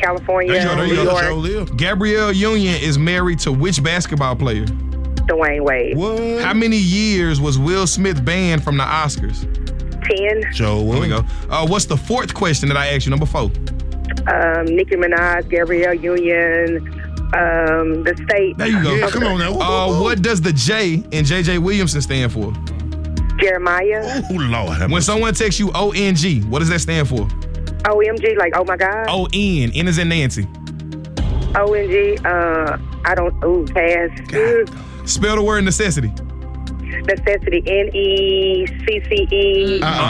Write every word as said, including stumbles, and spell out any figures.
California, There you go, there you New go. York. Sure live. Gabrielle Union is married to which basketball player? Dwayne Wade. What? How many years was Will Smith banned from the Oscars? ten. Joe, There we go. Uh, what's the fourth question that I asked you? Number four. Um, Nicki Minaj, Gabrielle Union, um, the state. There you go. Yeah, come on now. Uh, what does the J in J J Williamson stand for? Jeremiah. Oh, Lord. have When mercy. someone texts you O N G, what does that stand for? O M G, like, oh my God. O N. N is in Nancy. O N G, uh, I don't, ooh, pass. Ooh. Spell the word necessity. Necessity, N E C C E. Uh-uh.